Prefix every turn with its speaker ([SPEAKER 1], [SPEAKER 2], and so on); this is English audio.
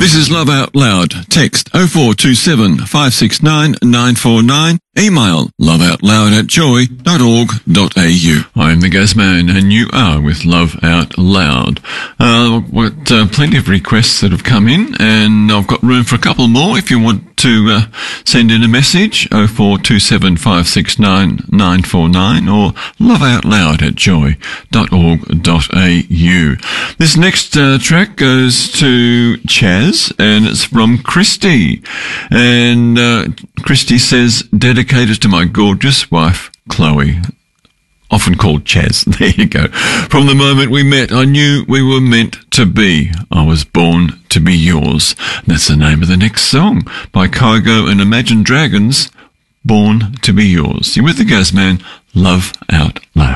[SPEAKER 1] This is Love Out Loud. Text 0427 569 949. Email loveoutloud@joy.org.au. I'm the Gazman, and you are with Love Out Loud. I've got plenty of requests that have come in, and I've got room for a couple more if you want to send in a message, 0427 569 949, or loveoutloud@joy.org.au. This next track goes to Chaz, and it's from Christy. And Christy says, dedicated to my gorgeous wife, Chloe. Often called Chaz. There you go. From the moment we met, I knew we were meant to be. I was born to be yours. And that's the name of the next song by Kygo and Imagine Dragons, Born to be Yours. You're with the Gazman, Love Out Loud.